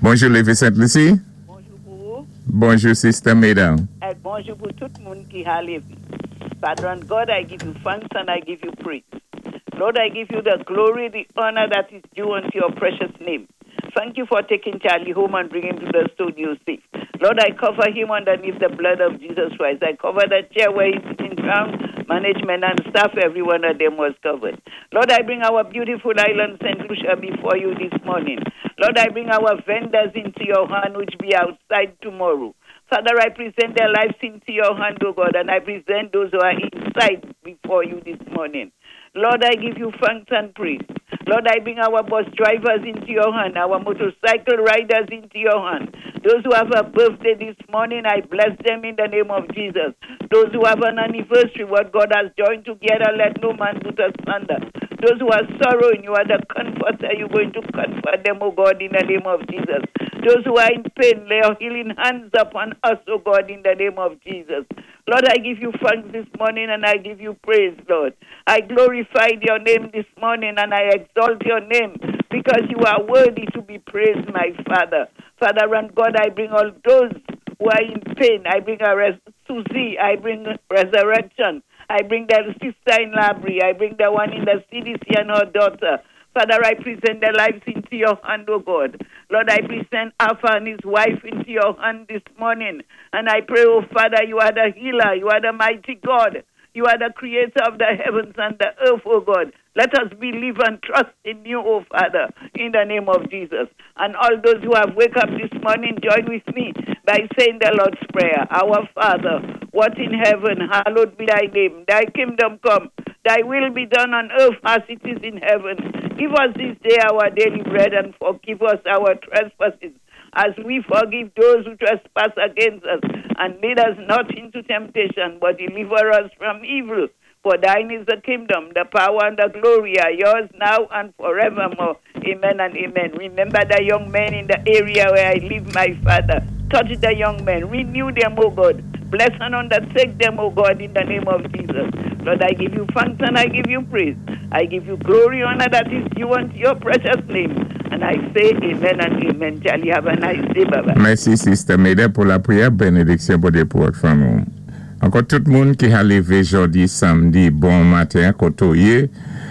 Bonjour, Lévi Saint-Lucie. Bonjour pour vous. Bonjour, Sister Meda. Et bonjour pour tout le monde qui a levé. Father God, I give you thanks and I give you praise. Lord, I give you the glory, the honor that is due unto your precious name. Thank you for taking Charlie home and bringing him to the studio safe. Lord, I cover him underneath the blood of Jesus Christ. I cover the chair where he's sitting down, management and staff, every one of them was covered. Lord, I bring our beautiful island, St. Lucia, before you this morning. Lord, I bring our vendors into your hand, which be outside tomorrow. Father, I present their lives into your hand, O God, and I present those who are inside before you this morning. Lord, I give you thanks and praise. Lord, I bring our bus drivers into your hand, our motorcycle riders into your hand. Those who have a birthday this morning, I bless them in the name of Jesus. Those who have an anniversary, what God has joined together, let no man put asunder. Those who are sorrowing, you are the comforter. You're going to comfort them, O God, in the name of Jesus. Those who are in pain, lay your healing hands upon us, O God, in the name of Jesus. Lord, I give you thanks this morning and I give you praise, Lord. I glorify your name this morning and I exalt your name because you are worthy to be praised, my Father. Father and God, I bring all those who are in pain. I bring Susie. I bring resurrection. I bring the sister in Labrie. I bring the one in the CDC and her daughter. Father, I present their lives into your hand, O God. Lord, I present Alpha and his wife into your hand this morning. And I pray, oh Father, you are the healer. You are the mighty God. You are the creator of the heavens and the earth, oh God. Let us believe and trust in you, oh Father, in the name of Jesus. And all those who have wake up this morning, join with me by saying the Lord's Prayer. Our Father, what in heaven, hallowed be thy name. Thy kingdom come. Thy will be done on earth as it is in heaven. Give us this day our daily bread and forgive us our trespasses, as we forgive those who trespass against us. And lead us not into temptation, but deliver us from evil. For thine is the kingdom, the power, and the glory are yours now and forevermore. Amen and amen. Remember the young men in the area where I live, my Father. Touch the young men. Renew them, O God. Bless and undertake them, O God, in the name of Jesus. Lord, I give you thanks and I give you praise. I give you glory, honor that is due unto your precious name. And I say amen and amen. Charlie, have a nice day. Bye-bye. Merci, Sister Meda, pour la prière. Bénédiction pour des pour votre femme. Encore tout le monde qui a levé jeudi, samedi, bon matin, kotoye.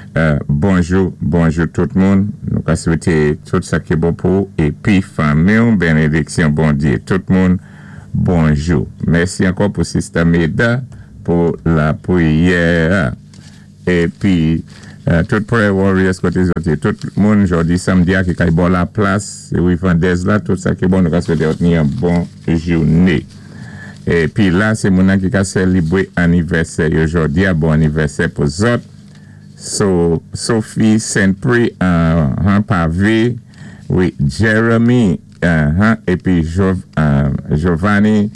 Bonjour tout le monde. Nous avons souhaité tout ça qui est bon pour et puis famille, bénédiction, bon Dieu. Tout le monde, bonjour. Merci encore pour Sister Meda pour la prière. Et puis, tout prayer warriors côté tout le monde aujourd'hui samedi qui a bon la place et oui vendez là tout ça qui est bon nous avons souhaité une bonne journée. Et puis là c'est mon qui a célébré anniversaire aujourd'hui, bon anniversaire pour autres. Sophie Saint-Prix en pavé, oui Jeremy et puis Giovanni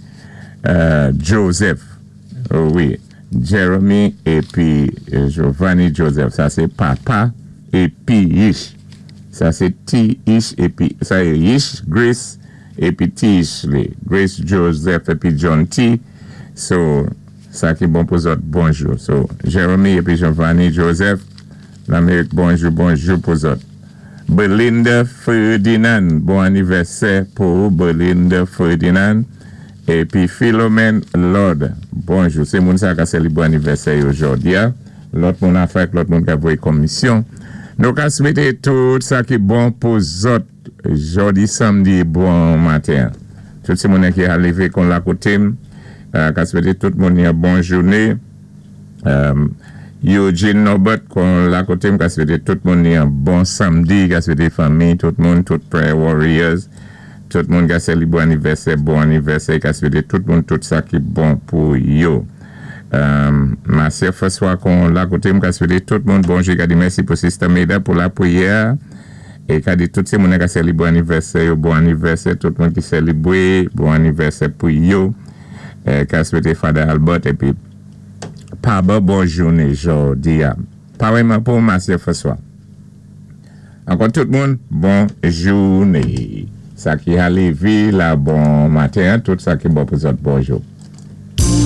Joseph. Oui, Jeremy et puis Giovanni Joseph, ça c'est papa et puis Ish. Ça c'est T-Ish et puis ça c'est Ish, Grace et puis T-Ish, Grace Joseph et puis John T. So, ça qui est bon pour autres, bonjour. So, Jeremy et puis Giovanni Joseph, l'Amérique, bonjour pour autres. Belinda Ferdinand, bon anniversaire pour Belinda Ferdinand. Et puis Philomène Lord, bonjour, c'est mon ça qui a célébré anniversaire aujourd'hui. L'autre monde a fait, l'autre monde a envoyé commission. Nous avons souhaité tout ça qui est bon pour autres, jeudi, samedi, bon matin. Tout ce monde qui a levé qu'on l'a côté, qui a souhaité tout le monde une bonne journée. Eugene Norbert qu'on l'a côté, qui a souhaité tout le monde un bon samedi, qui a souhaité famille, tout le monde, tout prayer warriors. Tout le monde qui a célébré bon anniversaire, qui a souhaité tout le monde tout ça qui est bon pour yo. Ma sœur François, qu'on l'a côté, qui a souhaité tout le monde bonjour, qui a dit merci pour Sister Meda pour la prière. Et qui a dit tout ce monde qui a célébré bon anniversaire, tout le monde qui célèbre bon anniversaire pour yo. Qui a souhaité Father Albert et puis Papa, bonne journée, aujourd'hui. Pareillement pour ma sœur François. Encore tout le monde, bonne journée. Ça qui a levé la bon matin, tout ça qui est bon pour vous autres, bonjour.